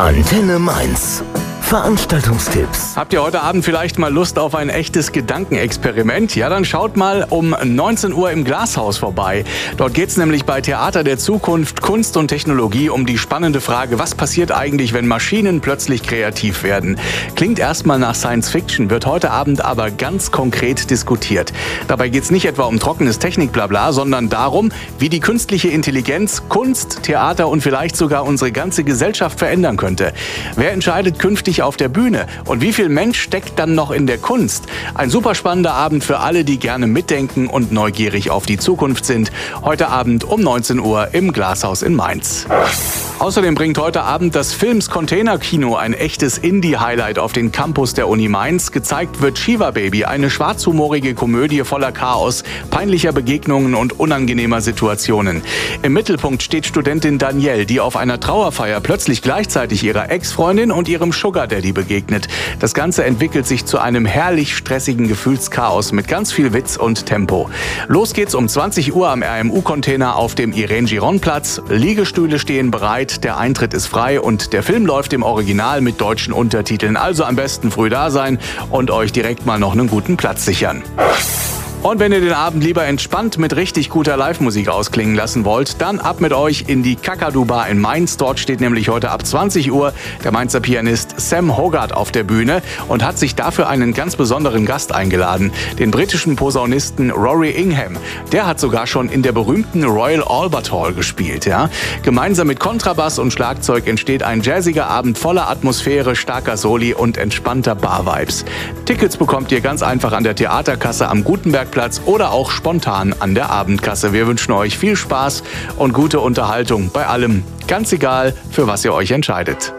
Antenne Mainz. Veranstaltungstipps. Habt ihr heute Abend vielleicht mal Lust auf ein echtes Gedankenexperiment? Ja, dann schaut mal um 19 Uhr im Glashaus vorbei. Dort geht's nämlich bei Theater der Zukunft, Kunst und Technologie um die spannende Frage, was passiert eigentlich, wenn Maschinen plötzlich kreativ werden? Klingt erstmal nach Science Fiction, wird heute Abend aber ganz konkret diskutiert. Dabei geht's nicht etwa um trockenes Technikblabla, sondern darum, wie die künstliche Intelligenz Kunst, Theater und vielleicht sogar unsere ganze Gesellschaft verändern könnte. Wer entscheidet künftig auf der Bühne und wie viel Mensch steckt dann noch in der Kunst? Ein super spannender Abend für alle, die gerne mitdenken und neugierig auf die Zukunft sind. Heute Abend um 19 Uhr im Glashaus in Mainz. Außerdem bringt heute Abend das Films Container Kino ein echtes Indie-Highlight auf den Campus der Uni Mainz. Gezeigt wird Shiva Baby, eine schwarzhumorige Komödie voller Chaos, peinlicher Begegnungen und unangenehmer Situationen. Im Mittelpunkt steht Studentin Danielle, die auf einer Trauerfeier plötzlich gleichzeitig ihrer Ex-Freundin und ihrem Sugar Daddy begegnet. Das Ganze entwickelt sich zu einem herrlich stressigen Gefühlschaos mit ganz viel Witz und Tempo. Los geht's um 20 Uhr am RMU-Container auf dem Irene-Giron-Platz. Liegestühle stehen bereit, der Eintritt ist frei und der Film läuft im Original mit deutschen Untertiteln. Also am besten früh da sein und euch direkt mal noch einen guten Platz sichern. Und wenn ihr den Abend lieber entspannt mit richtig guter Live-Musik ausklingen lassen wollt, dann ab mit euch in die Kakadu Bar in Mainz. Dort steht nämlich heute ab 20 Uhr der Mainzer Pianist Sam Hogarth auf der Bühne und hat sich dafür einen ganz besonderen Gast eingeladen, den britischen Posaunisten Rory Ingham. Der hat sogar schon in der berühmten Royal Albert Hall gespielt. Ja? Gemeinsam mit Kontrabass und Schlagzeug entsteht ein jazziger Abend voller Atmosphäre, starker Soli und entspannter Bar-Vibes. Tickets bekommt ihr ganz einfach an der Theaterkasse am Gutenbergplatz oder auch spontan an der Abendkasse. Wir wünschen euch viel Spaß und gute Unterhaltung bei allem. Ganz egal, für was ihr euch entscheidet.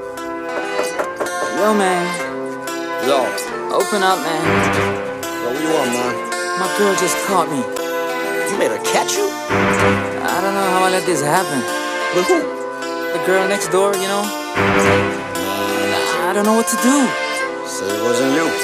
Yo, man. Yo. Open up, man. Yo, what you want, man? My girl just caught me. You made her catch you? I don't know how I let this happen. With who? The girl next door, you know? I don't know what to do. So it wasn't you.